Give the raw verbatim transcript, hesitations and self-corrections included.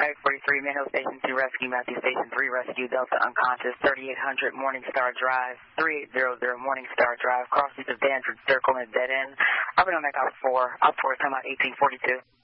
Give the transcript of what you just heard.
eight forty-three, Manhill Station two Rescue, Matthew Station three Rescue, Delta unconscious, thirty-eight hundred Morningstar Drive, three eight zero zero Morningstar Drive, crossings of Danford Circle and dead end. I'll be on that out four, out four, time out eighteen forty-two.